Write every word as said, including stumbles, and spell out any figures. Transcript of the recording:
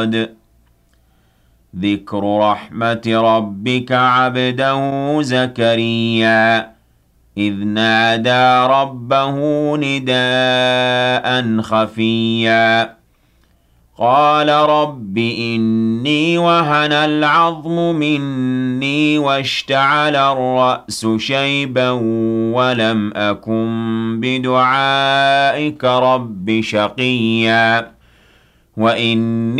صَدٍّ ذِكْرُ رَحْمَتِ رَبِّكَ عَبْدَهُ زَكَرِيَّا إِذْ نَادَىٰ رَبَّهُ نِدَاءً خَفِيًّا قَالَ رَبِّ إِنِّي وَهَنَ الْعَظْمُ مِنِّي وَاشْتَعَلَ الرَّأْسُ شَيْبًا وَلَمْ أَكُن بِدُعَائِكَ رَبِّ شَقِيًّا وَإِنِّي